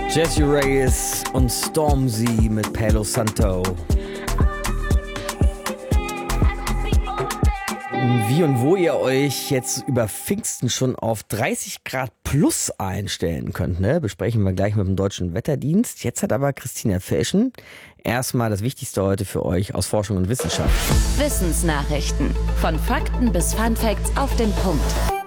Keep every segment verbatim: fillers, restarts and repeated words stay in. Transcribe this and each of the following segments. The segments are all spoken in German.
Jessie Reyes und Stormzy mit Palo Santo. Wie und wo ihr euch jetzt über Pfingsten schon auf dreißig Grad plus einstellen könnt, ne? Besprechen wir gleich mit dem Deutschen Wetterdienst. Jetzt hat aber Christina Felschen erstmal das Wichtigste heute für euch aus Forschung und Wissenschaft. Wissensnachrichten. Von Fakten bis Funfacts auf den Punkt.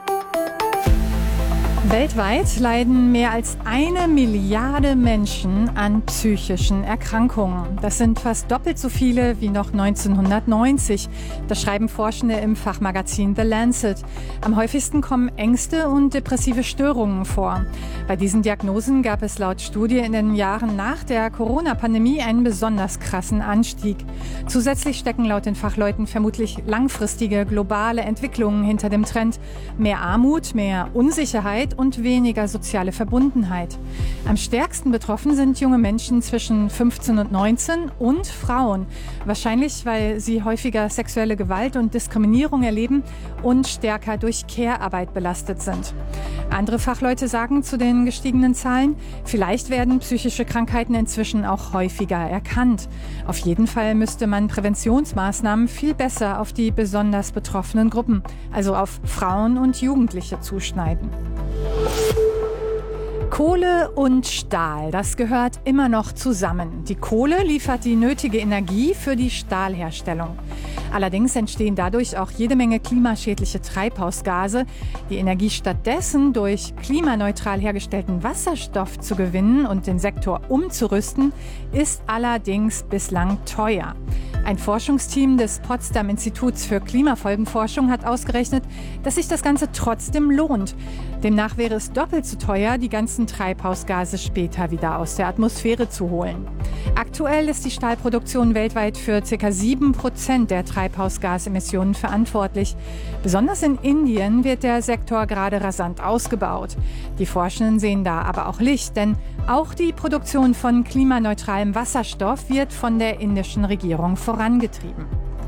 Weltweit leiden mehr als eine Milliarde Menschen an psychischen Erkrankungen. Das sind fast doppelt so viele wie noch neunzehnhundertneunzig. Das schreiben Forschende im Fachmagazin The Lancet. Am häufigsten kommen Ängste und depressive Störungen vor. Bei diesen Diagnosen gab es laut Studie in den Jahren nach der Corona-Pandemie einen besonders krassen Anstieg. Zusätzlich stecken laut den Fachleuten vermutlich langfristige globale Entwicklungen hinter dem Trend. Mehr Armut, mehr Unsicherheit und weniger soziale Verbundenheit. Am stärksten betroffen sind junge Menschen zwischen fünfzehn und neunzehn und Frauen. Wahrscheinlich, weil sie häufiger sexuelle Gewalt und Diskriminierung erleben und stärker durch Care-Arbeit belastet sind. Andere Fachleute sagen zu den gestiegenen Zahlen, vielleicht werden psychische Krankheiten inzwischen auch häufiger erkannt. Auf jeden Fall müsste man Präventionsmaßnahmen viel besser auf die besonders betroffenen Gruppen, also auf Frauen und Jugendliche zuschneiden. Kohle und Stahl, das gehört immer noch zusammen. Die Kohle liefert die nötige Energie für die Stahlherstellung. Allerdings entstehen dadurch auch jede Menge klimaschädliche Treibhausgase. Die Energie stattdessen durch klimaneutral hergestellten Wasserstoff zu gewinnen und den Sektor umzurüsten, ist allerdings bislang teuer. Ein Forschungsteam des Potsdam Instituts für Klimafolgenforschung hat ausgerechnet, dass sich das Ganze trotzdem lohnt. Demnach wäre es doppelt so teuer, die ganzen Treibhausgase später wieder aus der Atmosphäre zu holen. Aktuell ist die Stahlproduktion weltweit für ca. sieben Prozent der Treibhausgasemissionen verantwortlich. Besonders in Indien wird der Sektor gerade rasant ausgebaut. Die Forschenden sehen da aber auch Licht, denn auch die Produktion von klimaneutralem Wasserstoff wird von der indischen Regierung vorangetrieben.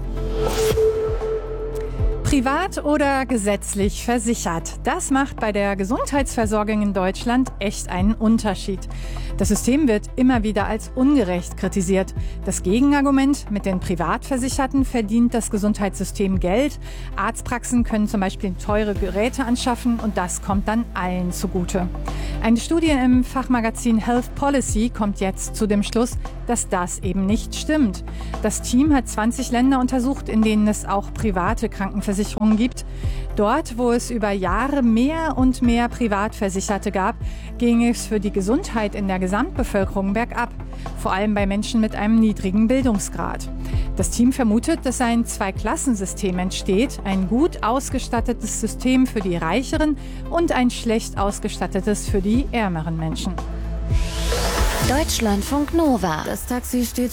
Privat oder gesetzlich versichert. Das macht bei der Gesundheitsversorgung in Deutschland echt einen Unterschied. Das System wird immer wieder als ungerecht kritisiert. Das Gegenargument: mit den Privatversicherten verdient das Gesundheitssystem Geld. Arztpraxen können zum Beispiel teure Geräte anschaffen und das kommt dann allen zugute. Eine Studie im Fachmagazin Health Policy kommt jetzt zu dem Schluss, dass das eben nicht stimmt. Das Team hat zwanzig Länder untersucht, in denen es auch private Krankenversicherungen gibt. Dort, wo es über Jahre mehr und mehr Privatversicherte gab, ging es für die Gesundheit in der Gesamtbevölkerung bergab, vor allem bei Menschen mit einem niedrigen Bildungsgrad. Das Team vermutet, dass ein Zweiklassensystem entsteht, ein gut ausgestattetes System für die reicheren und ein schlecht ausgestattetes für die ärmeren Menschen. Deutschlandfunk Nova. Das Taxi steht